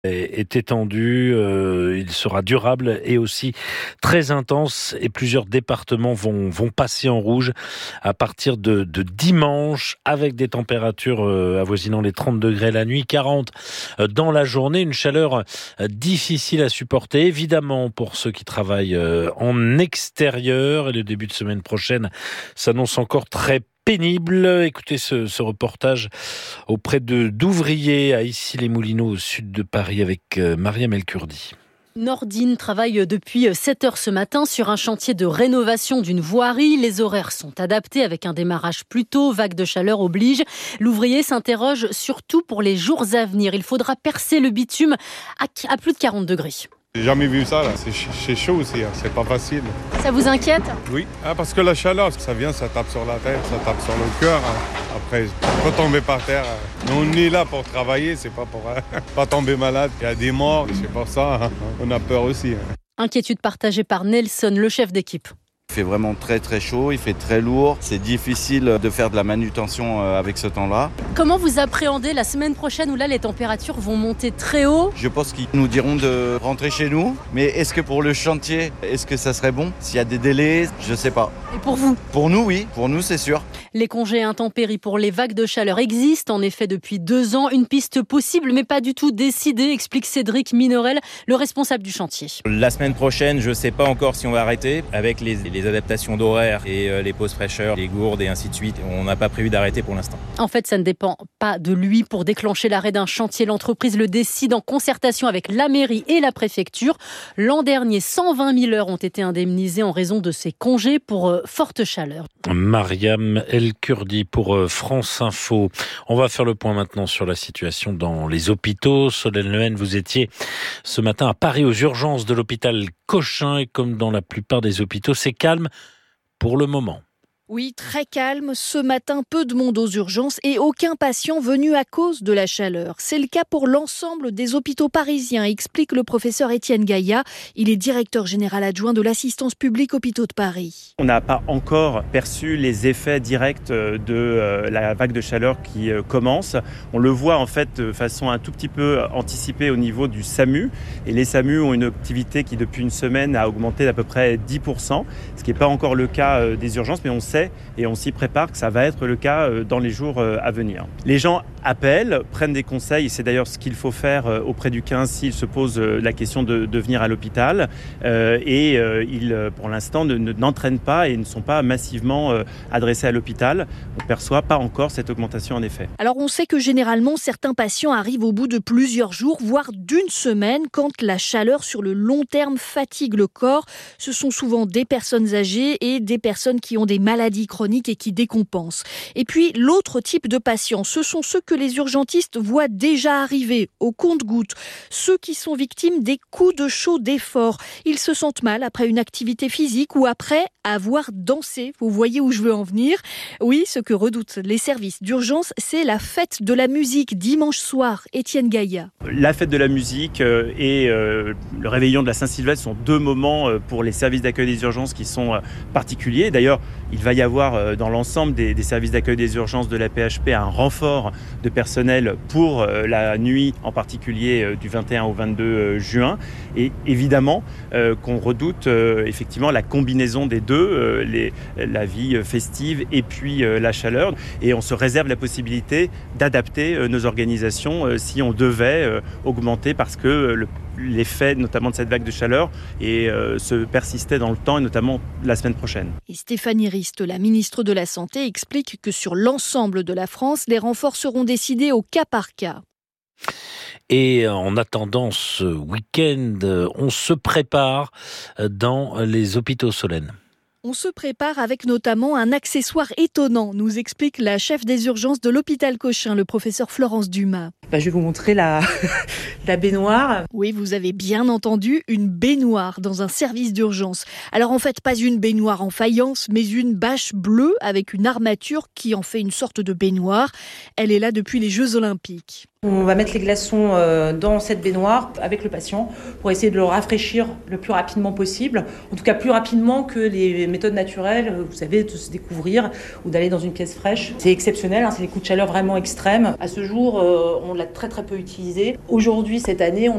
est étendu, il sera durable et aussi très intense et plusieurs départements vont passer en rouge à partir de dimanche avec des températures avoisinant les 30 degrés la nuit, 40 dans la journée, une chaleur difficile à supporter évidemment pour ceux qui travaillent en extérieur et le début de semaine prochaine s'annonce encore très pénible. Écoutez ce reportage auprès d'ouvriers à Issy-les-Moulineaux au sud de Paris avec Mariam El-Kurdi. Nordine travaille depuis 7h ce matin sur un chantier de rénovation d'une voirie. Les horaires sont adaptés avec un démarrage plus tôt, vague de chaleur oblige. L'ouvrier s'interroge surtout pour les jours à venir. Il faudra percer le bitume à plus de 40 degrés. J'ai jamais vu ça, là. C'est chaud aussi, hein. C'est pas facile. Ça vous inquiète ? Oui, parce que la chaleur, ça vient, ça tape sur la tête, ça tape sur le cœur. Après, on peut tomber par terre. Mais on est là pour travailler, c'est pas pour pas tomber malade. Il y a des morts, c'est pour ça, on a peur aussi. Inquiétude partagée par Nelson, le chef d'équipe. Il fait vraiment très très chaud, il fait très lourd. C'est difficile de faire de la manutention avec ce temps-là. Comment vous appréhendez la semaine prochaine où là les températures vont monter très haut ? Je pense qu'ils nous diront de rentrer chez nous. Mais est-ce que pour le chantier, est-ce que ça serait bon ? S'il y a des délais, je sais pas. Et pour vous ? Pour nous, oui. Pour nous, c'est sûr. Les congés intempéries pour les vagues de chaleur existent en effet depuis 2 ans. Une piste possible mais pas du tout décidée, explique Cédric Minorel, le responsable du chantier. La semaine prochaine, je sais pas encore si on va arrêter avec les adaptations d'horaire et les pauses fraîcheur, les gourdes et ainsi de suite. On n'a pas prévu d'arrêter pour l'instant. En fait, ça ne dépend pas de lui. Pour déclencher l'arrêt d'un chantier, l'entreprise le décide en concertation avec la mairie et la préfecture. L'an dernier, 120 000 heures ont été indemnisées en raison de ces congés pour forte chaleur. Mariam El-Kurdi pour France Info. On va faire le point maintenant sur la situation dans les hôpitaux. Solène Lehen, vous étiez ce matin à Paris aux urgences de l'hôpital Cochin et comme dans la plupart des hôpitaux, c'est calme pour le moment. Oui, très calme. Ce matin, peu de monde aux urgences et aucun patient venu à cause de la chaleur. C'est le cas pour l'ensemble des hôpitaux parisiens, explique le professeur Étienne Gaillat. Il est directeur général adjoint de l'assistance publique Hôpitaux de Paris. On n'a pas encore perçu les effets directs de la vague de chaleur qui commence. On le voit en fait de façon un tout petit peu anticipée au niveau du SAMU. Et les SAMU ont une activité qui depuis une semaine a augmenté d'à peu près 10%, ce qui n'est pas encore le cas des urgences, mais on sait et on s'y prépare que ça va être le cas dans les jours à venir. Les gens appellent, prennent des conseils, et c'est d'ailleurs ce qu'il faut faire auprès du 15 s'ils se posent la question de venir à l'hôpital. Ils, pour l'instant, n'entraînent pas et ne sont pas massivement adressés à l'hôpital. On ne perçoit pas encore cette augmentation en effet. Alors on sait que généralement, certains patients arrivent au bout de plusieurs jours, voire d'une semaine, quand la chaleur sur le long terme fatigue le corps. Ce sont souvent des personnes âgées et des personnes qui ont des maladies chroniques et qui décompensent. Et puis l'autre type de patients, ce sont ceux que les urgentistes voient déjà arriver au compte-gouttes, ceux qui sont victimes des coups de chaud d'effort. Ils se sentent mal après une activité physique ou après avoir dansé. Vous voyez où je veux en venir ? Oui, ce que redoutent les services d'urgence, c'est la fête de la musique dimanche soir. Étienne Gaillat. La fête de la musique et le réveillon de la Saint-Sylvestre sont 2 moments pour les services d'accueil des urgences qui sont particuliers. D'ailleurs, il va y avoir dans l'ensemble des services d'accueil des urgences de la PHP un renfort de personnel pour la nuit, en particulier du 21 au 22 juin. Et évidemment qu'on redoute effectivement la combinaison des deux, la vie festive et puis la chaleur. Et on se réserve la possibilité d'adapter nos organisations si on devait augmenter parce que l'effet notamment de cette vague de chaleur se persistait dans le temps et notamment la semaine prochaine. Et Stéphanie Rist, la ministre de la Santé, explique que sur l'ensemble de la France, les renforts seront décidés au cas par cas. Et en attendant ce week-end, on se prépare dans les hôpitaux, Solène. On se prépare avec notamment un accessoire étonnant, nous explique la chef des urgences de l'hôpital Cochin, le professeur Florence Dumas. Je vais vous montrer la baignoire. Oui, vous avez bien entendu, une baignoire dans un service d'urgence. Alors en fait, pas une baignoire en faïence, mais une bâche bleue avec une armature qui en fait une sorte de baignoire. Elle est là depuis les Jeux Olympiques. On va mettre les glaçons dans cette baignoire avec le patient pour essayer de le rafraîchir le plus rapidement possible. En tout cas, plus rapidement que les méthodes naturelles, vous savez, de se découvrir ou d'aller dans une pièce fraîche. C'est exceptionnel, c'est des coups de chaleur vraiment extrêmes. À ce jour, on l'a très très peu utilisé. Aujourd'hui, cette année, on